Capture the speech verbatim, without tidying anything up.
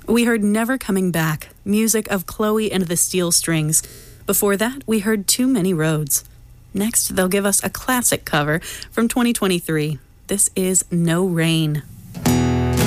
We heard Never Coming Back, music of Chloe and the Steel Strings. Before that, we heard Too Many Roads. Next, they'll give us a classic cover from twenty twenty-three. This is No Rain.